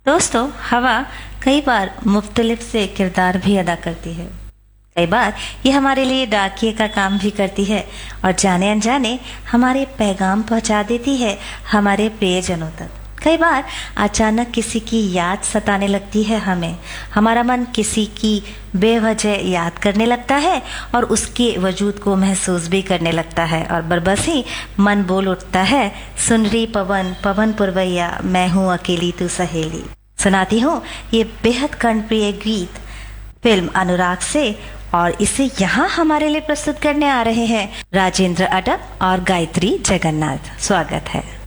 दोस्तों, हवा कई बार मुख्तलिफ से किरदार भी अदा करती है। कई बार ये हमारे लिए डाकिए का काम भी करती है और जाने अनजाने हमारे पैगाम पहुंचा देती है हमारे प्रियजनों तक। कई बार अचानक किसी की याद सताने लगती है हमें। हमारा मन किसी की बेवजह याद करने लगता है और उसके वजूद को महसूस भी करने लगता है और बरबस ही मन बोल उठता है, सुन रही पवन पवन पुरवैया, मैं हूँ अकेली तू सहेली। सुनाती हूँ ये बेहद कर्णप्रिय गीत फिल्म अनुराग से, और इसे यहाँ हमारे लिए प्रस्तुत करने आ रहे हैं राजेंद्र अडप और गायत्री जगन्नाथ। स्वागत है।